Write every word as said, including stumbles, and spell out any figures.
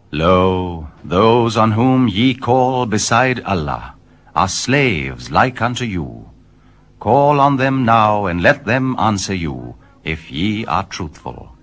Lo, those on whom ye call beside Allah are slaves like unto you. Call on them now, and let them answer you, if ye are truthful.